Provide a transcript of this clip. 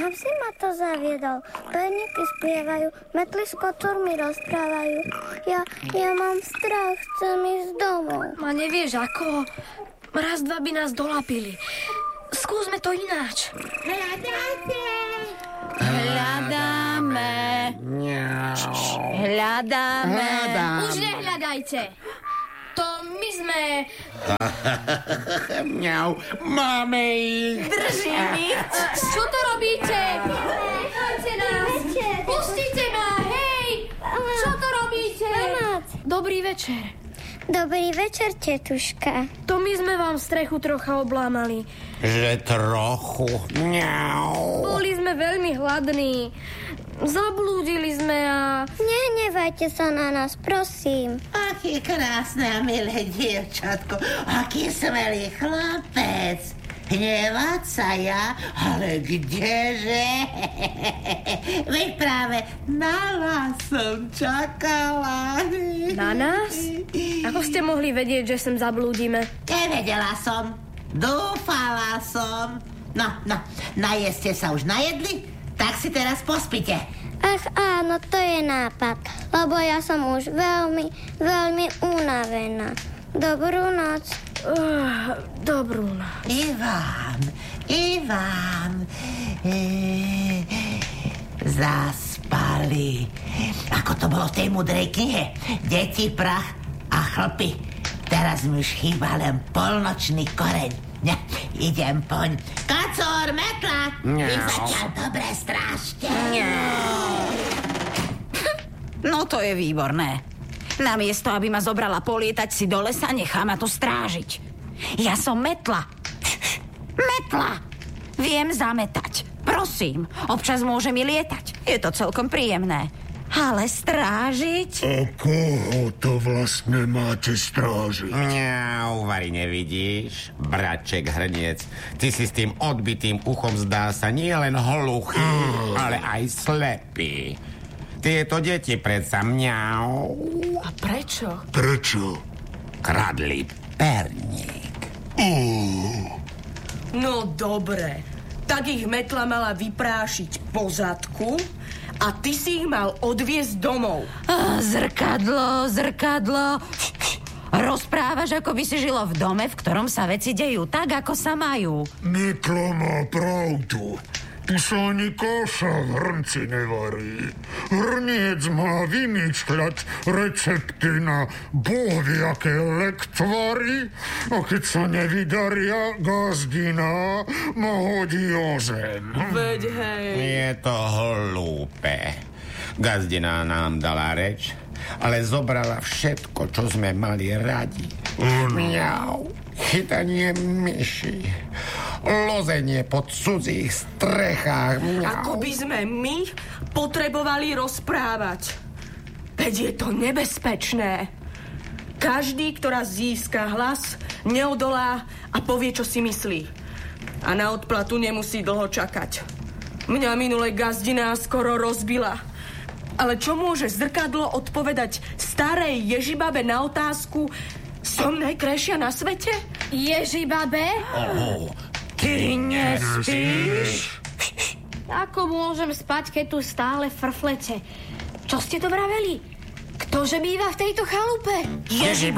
Kam si ma to zaviedol? Perníky spievajú, metly s kocúrmi rozprávajú. Ja mám strach, chcem ísť domov. Ma nevieš ako? Raz, dva by nás dolapili. Skúsme to ináč. Hľadáme. Hľadáme. Už nehľadajte. To my sme... Mňau, máme ich. Držím ich. Čo to robíte? Nechajte nás. Pustite ma, hej. Čo to robíte? Dobrý večer. Dobrý večer, tetuška. To my sme vám strechu trocha oblámali. Že trochu. Mňau. Boli sme veľmi hladní. Zablúdili sme a... Nehnevajte sa na nás, prosím. Aký krásne a milé dievčatko. Aký smelý chlapec. Hnevať sa ja? Ale kdeže? Veď práve na vás som čakala. Na nás? Ako ste mohli vedieť, že sem zablúdime? Nevedela som. Dúfala som. No, najesť ste sa už najedli? Tak si teraz pospite. Ach áno, to je nápad, lebo ja som už veľmi, veľmi unavená. Dobrú noc. Dobrú noc. Ivan. Zaspali. Ako to bolo v tej múdrej knihe. Deti, prach a chlpy. Teraz mi už chýba len polnočný koreň. Idem poň. Kacor, metla. Vy zatiaľ dobre strážte. No to je výborné. Namiesto, aby ma zobrala polietať si do lesa, nechá ma tu strážiť. Ja som metla. Metla. Viem zametať. Prosím, občas môže mi lietať. Je to celkom príjemné. Ale strážiť? A koho to vlastne máte strážiť? Mňau, Vary, nevidíš? Braček hrniec, ty si s tým odbitým uchom zdá sa nie len hluchý, ale aj slepý. Tieto deti predsa mňau. A prečo? Prečo? Kradli perník. No dobre, tak ich metla mala vyprášiť po zadku a ty si ich mal odviesť domov. Zrkadlo. Rozprávaš, ako by si žilo v dome, v ktorom sa veci dejú tak, ako sa majú. Metla má pravdu. Tu sa ani kaša v hrnci nevarí. Hrniec má vymýšľať recepty na bohviaké lektvary a keď sa nevydaria, gazdina ma hodí o zem. Veď hej. Je to hlúpe. Gazdina nám dala reč, ale zobrala všetko, čo sme mali radi. Mňau, chytanie myši, lozenie po cudzích strechách. Ako by sme my potrebovali rozprávať. Veď je to nebezpečné. Každý, kto raz získa hlas, neodolá a povie, čo si myslí. A na odplatu nemusí dlho čakať. Mňa minule gazdina skoro rozbila. Ale čo môže zrkadlo odpovedať starej Ježibabe na otázku: som najkrajšia na svete? Ježibabe? Ty nespíš? Ako môžem spať, keď tu stále frflete? Čo ste to vraveli? Ktože býva v tejto chalupe? Ježibabe.